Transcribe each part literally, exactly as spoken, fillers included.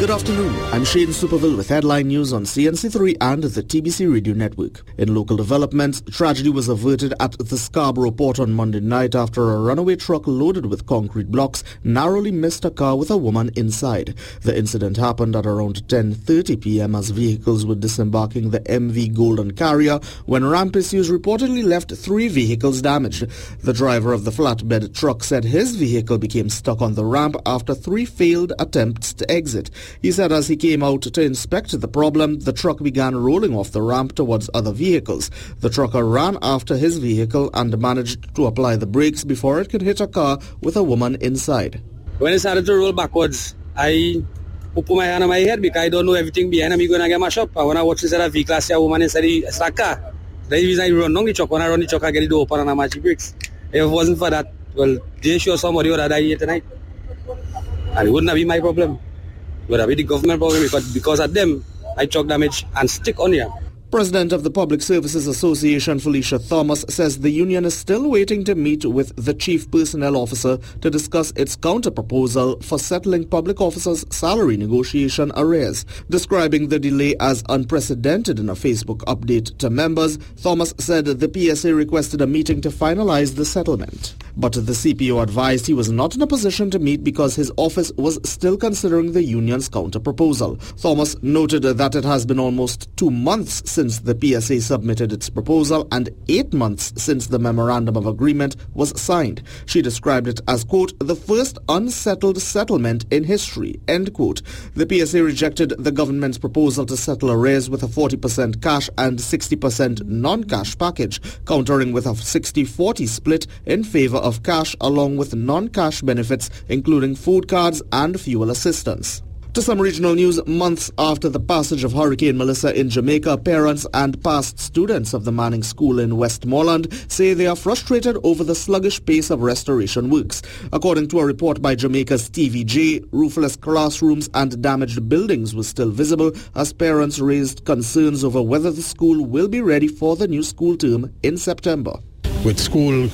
Good afternoon. I'm Shane Superville with headline news on C N C three and the T B C Radio Network. In local developments, tragedy was averted at the Scarborough Port on Monday night after a runaway truck loaded with concrete blocks narrowly missed a car with a woman inside. The incident happened at around ten thirty p.m. as vehicles were disembarking the M V Golden Carrier when ramp issues reportedly left three vehicles damaged. The driver of the flatbed truck said his vehicle became stuck on the ramp after three failed attempts to exit. He said as he came out to inspect the problem, the truck began rolling off the ramp towards other vehicles. The trucker ran after his vehicle and managed to apply the brakes before it could hit a car with a woman inside. When it started to roll backwards, I put my hand on my head because I don't know everything behind me going to get mashed up. And when I watch this other vehicle, I see a woman inside the car. The reason I run down the truck, when I run the truck, I get it open and I match the brakes. If it wasn't for that, well, they sure somebody would have died here tonight. And it wouldn't have been my problem. It would have been the government problem because, because of them, I truck damage and stick on here. President of the Public Services Association, Felicia Thomas, says the union is still waiting to meet with the Chief Personnel Officer to discuss its counter-proposal for settling public officers' salary negotiation arrears. Describing the delay as unprecedented in a Facebook update to members, Thomas said the P S A requested a meeting to finalize the settlement. But the C P O advised he was not in a position to meet because his office was still considering the union's counter-proposal. Thomas noted that it has been almost two months since the P S A submitted its proposal and eight months since the Memorandum of Agreement was signed. She described it as, quote, the first unsettled settlement in history, end quote. The P S A rejected the government's proposal to settle arrears with a forty percent cash and sixty percent non-cash package, countering with a sixty forty split in favor of cash along with non-cash benefits including food cards and fuel assistance. To some regional news, months after the passage of Hurricane Melissa in Jamaica, parents and past students of the Manning School in Westmoreland say they are frustrated over the sluggish pace of restoration works. According to a report by Jamaica's T V J, roofless classrooms and damaged buildings were still visible as parents raised concerns over whether the school will be ready for the new school term in September. With school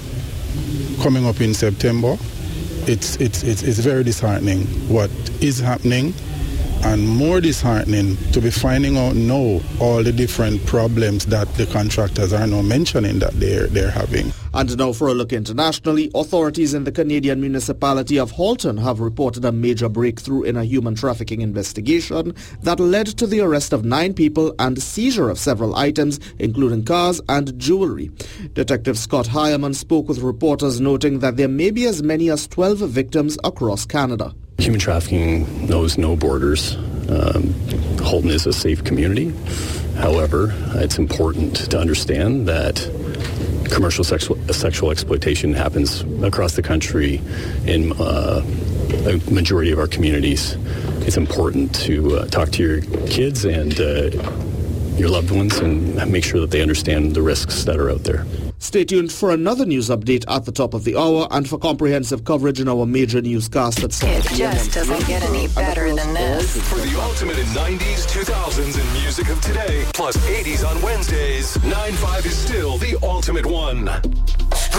coming up in September, it's, it's, it's, it's very disheartening what is happening. And more disheartening to be finding out now all the different problems that the contractors are now mentioning that they're, they're having. And now for a look internationally, authorities in the Canadian municipality of Halton have reported a major breakthrough in a human trafficking investigation that led to the arrest of nine people and seizure of several items, including cars and jewelry. Detective Scott Hireman spoke with reporters noting that there may be as many as twelve victims across Canada. Human trafficking knows no borders. Um, Halton is a safe community. However, it's important to understand that commercial sexual, sexual exploitation happens across the country in uh, a majority of our communities. It's important to uh, talk to your kids and uh, your loved ones and make sure that they understand the risks that are out there. Stay tuned for another news update at the top of the hour and for comprehensive coverage in our major newscast at seven. It just doesn't get any better than this. For the ultimate in nineties, two thousands, and music of today, plus eighties on Wednesdays, nine five is still the ultimate one.